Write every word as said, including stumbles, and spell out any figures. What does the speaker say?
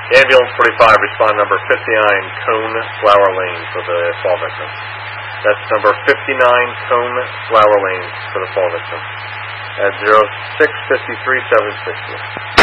Ambulance forty-five, respond number fifty-nine, Cone Flower Lane for the fall victim. That's number fifty-nine, Cone Flower Lane for the fall victim. At zero six five three seven six.